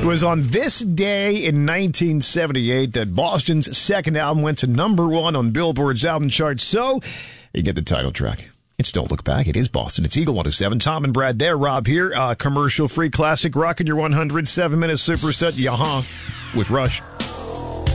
It was on this day in 1978 that Boston's second album went to number one on Billboard's album chart. So you get the title track. It's Don't Look Back. It is Boston. It's Eagle 107. Tom and Brad there. Rob here. Commercial-free classic rock in your 107-minute superset. Yaha with Rush.